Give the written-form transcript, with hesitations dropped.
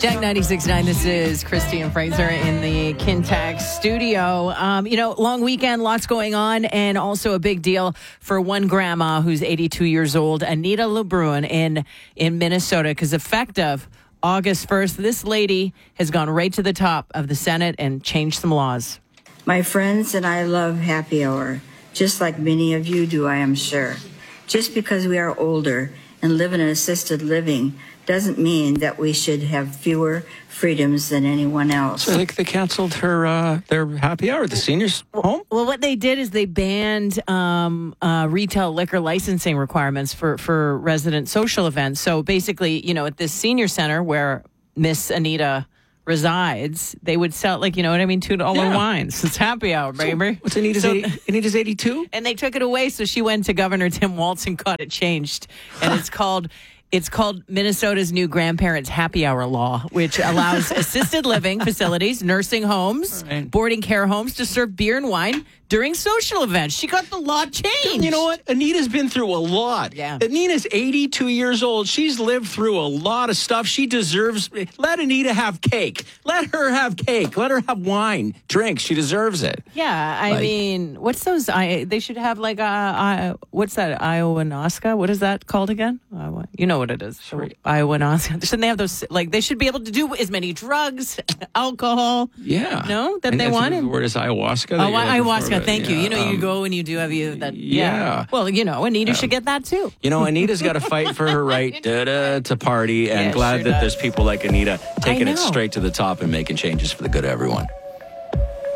Jack 96.9, this is Christy and Fraser in the Kintax studio. Long weekend, lots going on, and also a big deal for one grandma who's 82 years old, Anita LeBrun in Minnesota, because effective August 1st, this lady has gone right to the top of the Senate and changed some laws. My friends and I love happy hour, just like many of you do, I am sure. Just because we are older and live in an assisted living doesn't mean that we should have fewer freedoms than anyone else. So I think they canceled their happy hour at the seniors' home? Well, what they did is they banned retail liquor licensing requirements for resident social events. So basically, at this senior center where Miss Anita resides, they would sell, $2 wines. It's happy hour, baby. What's Anita's 82? And they took it away, so she went to Governor Tim Walz and got it changed. And it's called Minnesota's new grandparents' happy hour law, which allows assisted living facilities, nursing homes, boarding care homes to serve beer and wine during social events. She got the law changed. You know what? Anita's been through a lot. Yeah. Anita's 82 years old. She's lived through a lot of stuff. She deserves. Let Anita have cake. Let her have cake. Let her have wine, drinks. She deserves it. Yeah, I mean, what's those? They should have what's that? Ayahuasca? What is that called again? You know what it is? Sorry. Ayahuasca. Shouldn't they have those? They should be able to do as many drugs, alcohol. Yeah. No, that and they I think wanted. the word is ayahuasca. Oh, ayahuasca. Thank you. You go and you do have you that. Yeah. Well, Anita should get that too. Anita's got to fight for her right to party, and glad that there's people like Anita taking it straight to the top and making changes for the good of everyone.